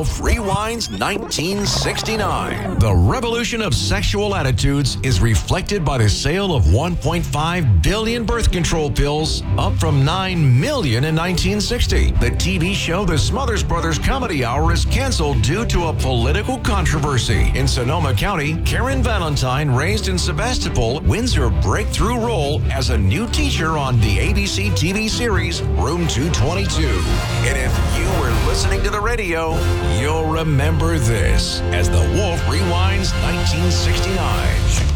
Wolf rewinds 1969. The revolution of sexual attitudes is reflected by the sale of 1.5 billion birth control pills, up from 9 million in 1960. The TV show The Smothers Brothers Comedy Hour is canceled due to a political controversy. In Sonoma County, Karen Valentine, raised in Sebastopol, wins her breakthrough role as a new teacher on the ABC TV series Room 222. And if you were listening to the radio, you'll remember this as The Wolf rewinds 1969.